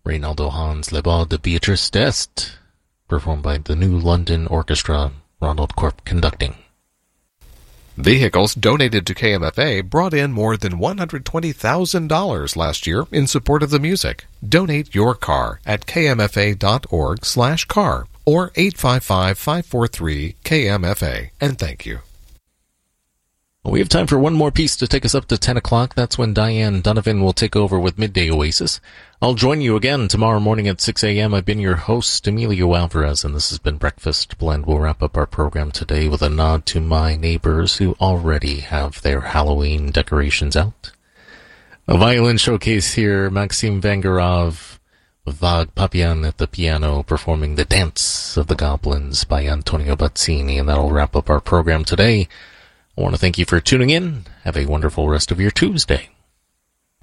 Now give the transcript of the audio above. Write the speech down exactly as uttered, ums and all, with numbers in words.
Reynaldo Hans Le Bal de Beatrice d'Est, performed by the New London Orchestra, Ronald Corp conducting. Vehicles donated to K M F A brought in more than one hundred twenty thousand dollars last year in support of the music. Donate your car at kmfa.org slash car or eight five five, five four three, K M F A. And thank you. Well, we have time for one more piece to take us up to ten o'clock. That's when Diane Donovan will take over with Midday Oasis. I'll join you again tomorrow morning at six a.m. I've been your host, Emilio Alvarez, and this has been Breakfast Blend. We'll wrap up our program today with a nod to my neighbors who already have their Halloween decorations out. A violin showcase here, Maxim Vangarov with Vag Papian at the piano performing The Dance of the Goblins by Antonio Bazzini, and that'll wrap up our program today. I want to thank you for tuning in. Have a wonderful rest of your Tuesday.